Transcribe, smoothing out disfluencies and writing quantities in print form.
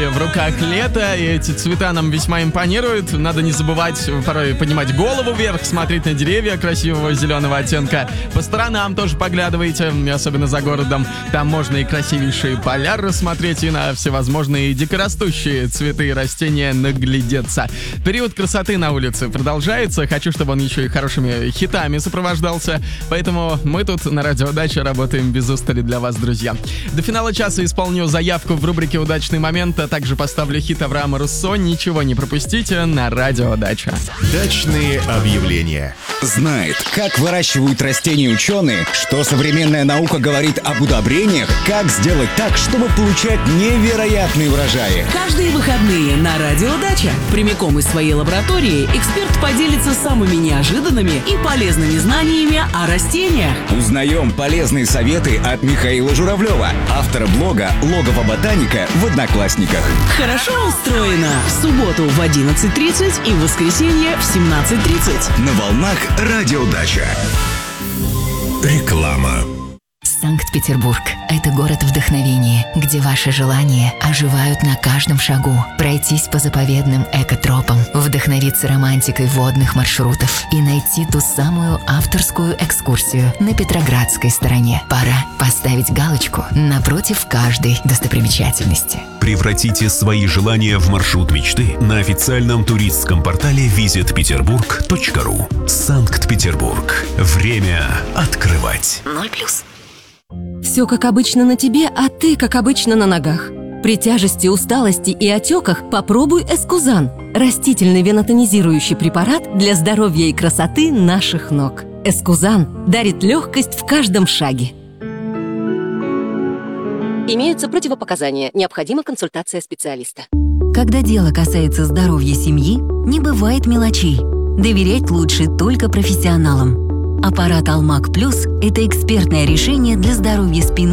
и в руках лето, и эти цвета нам весьма импонируют. Надо не забывать порой поднимать голову вверх, смотреть на деревья красивого зеленого оттенка. По сторонам тоже поглядывайте, особенно за городом. Там можно и красивейшие поля рассмотреть, и на всевозможные дикорастущие цветы и растения наглядеться. Период красоты на улице продолжается. Хочу, чтобы он еще и хорошими хитами сопровождался. Поэтому мы тут на Радио Дача работаем без устали для вас, друзья. До финала часа исполню заявку в рубрике «Удачный момент», а также поставлю хит Авраама Руссо. Ничего не пропустите на Радио Дача. Дачные объявления. Знает, как выращивают растения ученые, что современная наука говорит об удобрениях, как сделать так, чтобы получать невероятные урожаи. Каждые выходные на Радио Дача прямиком из своей лаборатории эксперт поделится самыми неожиданными и полезными знаниями о растениях. Узнаем полезные советы от Михаила Журавлева, автора блога «Логово ботаника» в Одноклассниках. Хорошо устроено. В субботу в 11:30 и в воскресенье в 17:30. На волнах Радио Дача. Реклама. Санкт-Петербург – это город вдохновения, где ваши желания оживают на каждом шагу. Пройтись по заповедным экотропам, вдохновиться романтикой водных маршрутов и найти ту самую авторскую экскурсию на Петроградской стороне. Пора поставить галочку напротив каждой достопримечательности. Превратите свои желания в маршрут мечты на официальном туристском портале visitpeterburg.ru. Санкт-Петербург. Время открывать. 0+. Все как обычно на тебе, а ты как обычно на ногах. При тяжести, усталости и отеках попробуй Эскузан. Растительный венотонизирующий препарат для здоровья и красоты наших ног. Эскузан дарит легкость в каждом шаге. Имеются противопоказания. Необходима консультация специалиста. Когда дело касается здоровья семьи, не бывает мелочей. Доверять лучше только профессионалам. Аппарат «Алмак Плюс» — это экспертное решение для здоровья спины